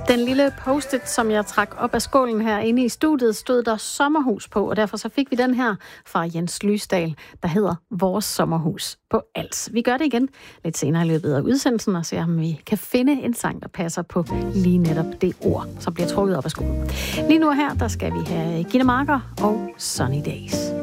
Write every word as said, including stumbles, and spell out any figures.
Den lille post-it, som jeg trak op af skålen her inde i studiet, stod der sommerhus på, og derfor så fik vi den her fra Jens Lysdal, der hedder Vores Sommerhus på Als. Vi gør det igen lidt senere i løbet af udsendelsen, og ser om vi kan finde en sang, der passer på lige netop det ord, som bliver trukket op af skolen. Lige nu her, der skal vi have Gitte Marker og Sunny Days.